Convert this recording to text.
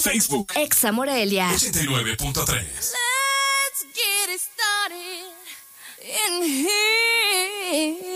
Facebook. Exa Morelia. 89.3. Let's get it started in here.